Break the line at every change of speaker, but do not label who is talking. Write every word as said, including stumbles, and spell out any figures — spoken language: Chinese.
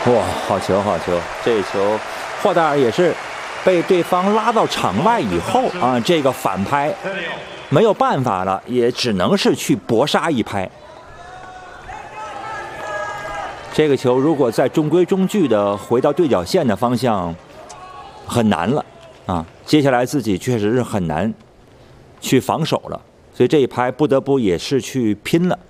哇，好球好球！这球霍达尔也是被对方拉到场外以后啊，这个反拍没有办法了，也只能是去搏杀一拍。这个球如果在中规中矩的回到对角线的方向，很难了啊！接下来自己确实是很难去防守了，所以这一拍不得不也是去拼了。